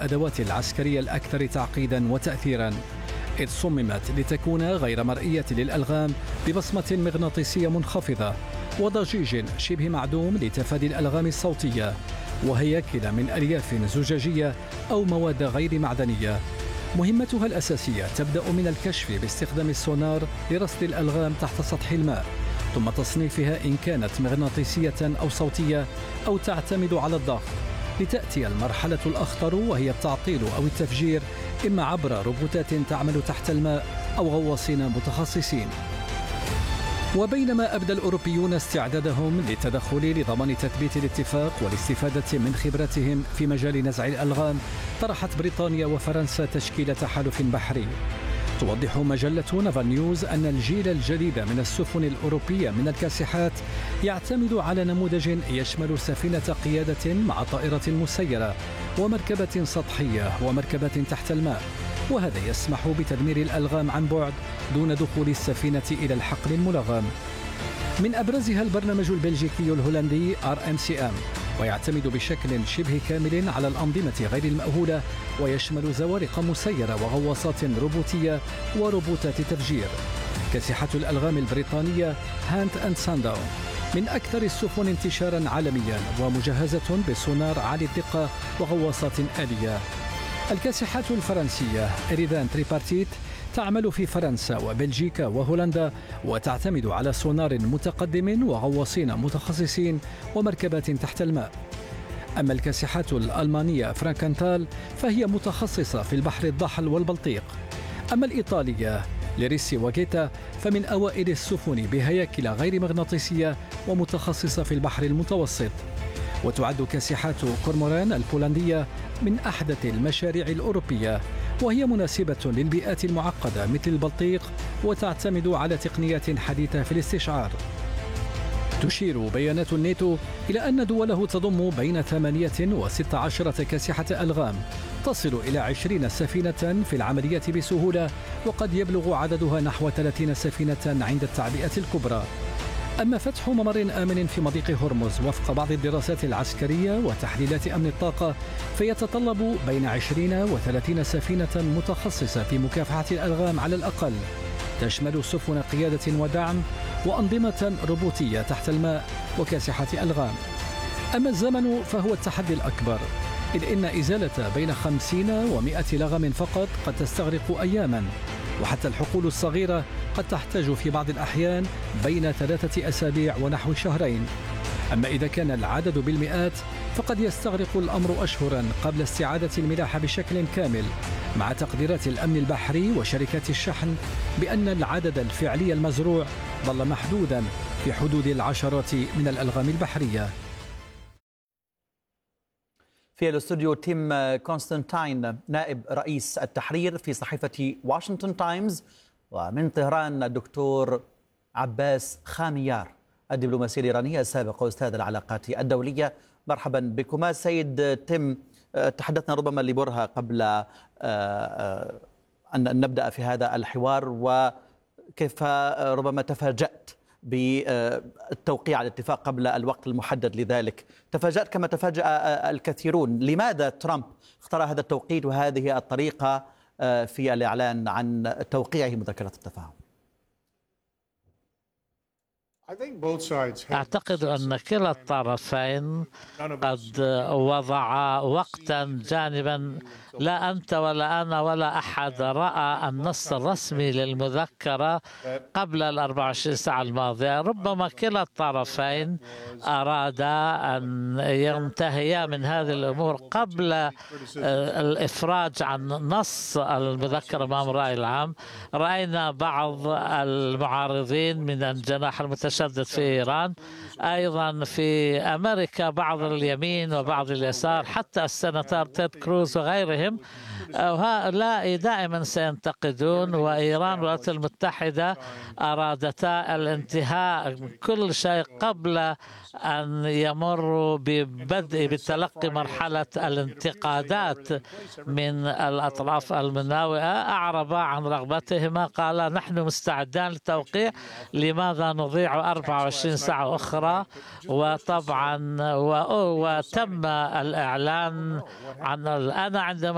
الأدوات العسكرية الأكثر تعقيدا وتأثيرا، إذ صممت لتكون غير مرئية للألغام ببصمة مغناطيسية منخفضة وضجيج شبه معدوم لتفادي الألغام الصوتية، وهياكل من ألياف زجاجية أو مواد غير معدنية. مهمتها الأساسية تبدأ من الكشف باستخدام السونار لرصد الألغام تحت سطح الماء، ثم تصنيفها إن كانت مغناطيسية أو صوتية أو تعتمد على الضغط، لتأتي المرحلة الأخطر وهي التعطيل أو التفجير، إما عبر روبوتات تعمل تحت الماء أو غواصين متخصصين. وبينما أبدى الأوروبيون استعدادهم للتدخل لضمان تثبيت الاتفاق والاستفادة من خبرتهم في مجال نزع الألغام، طرحت بريطانيا وفرنسا تشكيل تحالف بحري. توضح مجلة نافال نيوز أن الجيل الجديد من السفن الأوروبية من الكاسحات يعتمد على نموذج يشمل سفينة قيادة مع طائرة مسيرة ومركبة سطحية ومركبة تحت الماء، وهذا يسمح بتدمير الألغام عن بعد دون دخول السفينة إلى الحقل الملغم. من أبرزها البرنامج البلجيكي الهولندي RMCM، ويعتمد بشكل شبه كامل على الأنظمة غير المأهولة، ويشمل زوارق مسيرة وغواصات روبوتية وروبوتات تفجير. كاسحة الألغام البريطانية هانت أند سانداون من أكثر السفن انتشارا عالميا ومجهزة بسونار عالي الدقة وغواصات آلية. الكاسحات الفرنسية إريدان تريبارتيت تعمل في فرنسا وبلجيكا وهولندا، وتعتمد على سونار متقدم وغواصين متخصصين ومركبات تحت الماء. أما الكاسحات الألمانية فرانكنتال فهي متخصصة في البحر الضاحل والبلطيق. أما الإيطالية ليريسي وغيتا فمن أوائل السفن بهياكل غير مغناطيسية ومتخصصة في البحر المتوسط. وتعد كاسحات كورموران البولندية من أحدث المشاريع الأوروبية، وهي مناسبة للبيئات المعقدة مثل البلطيق، وتعتمد على تقنيات حديثة في الاستشعار. تشير بيانات الناتو إلى أن دوله تضم بين 8 و16 كاسحة ألغام، تصل إلى 20 سفينة في العملية بسهولة، وقد يبلغ عددها نحو 30 سفينة عند التعبئة الكبرى. أما فتح ممر آمن في مضيق هرمز وفق بعض الدراسات العسكرية وتحليلات أمن الطاقة فيتطلب بين 20 و30 سفينة متخصصة في مكافحة الألغام على الأقل، تشمل سفن قيادة ودعم وأنظمة روبوتية تحت الماء وكاسحة ألغام. أما الزمن فهو التحدي الأكبر، إذ إن إزالة بين 50 و100 لغم فقط قد تستغرق أياما، وحتى الحقول الصغيرة قد تحتاج في بعض الأحيان بين 3 أسابيع ونحو شهرين. أما إذا كان العدد بالمئات فقد يستغرق الأمر أشهرا قبل استعادة الملاحة بشكل كامل، مع تقديرات الأمن البحري وشركات الشحن بأن العدد الفعلي المزروع ظل محدودا في حدود العشرات من الألغام البحرية. في الاستوديو تيم كونستانتين نائب رئيس التحرير في صحيفة واشنطن تايمز، ومن طهران الدكتور عباس خاميار الدبلوماسي الإيراني السابق وأستاذ العلاقات الدولية. مرحبا بكما. سيد تيم، تحدثنا ربما لبرهة قبل أن نبدأ في هذا الحوار، وكيف ربما تفاجأت بالتوقيع على الاتفاق قبل الوقت المحدد لذلك. تفاجأت كما تفاجأ الكثيرون. لماذا ترامب اختار هذا التوقيت وهذه الطريقة في الإعلان عن توقيعه مذكرة التفاهم؟ أعتقد أن كلا الطرفين قد وضع وقتا جانبا، لا أنت ولا أنا ولا أحد رأى النص الرسمي للمذكرة قبل 24 ساعة الماضية. ربما كلا الطرفين أراد أن ينتهيا من هذه الأمور قبل الإفراج عن نص المذكرة أمام الرأي العام. رأينا بعض المعارضين من الجناح المتشدد في إيران، أيضا في أمريكا بعض اليمين وبعض اليسار، حتى السناتور تيد كروز وغيرهم، هؤلاء دائما سينتقدون. وإيران والولايات المتحدة أرادتا الانتهاء من كل شيء قبل أن يمروا بتلقي مرحلة الانتقادات من الأطراف المناوئة. أعربا عن رغبتهما، قال نحن مستعدان للتوقيع، لماذا نضيع 24 ساعة أخرى؟ وطبعا وتم الإعلان عن أنا عندما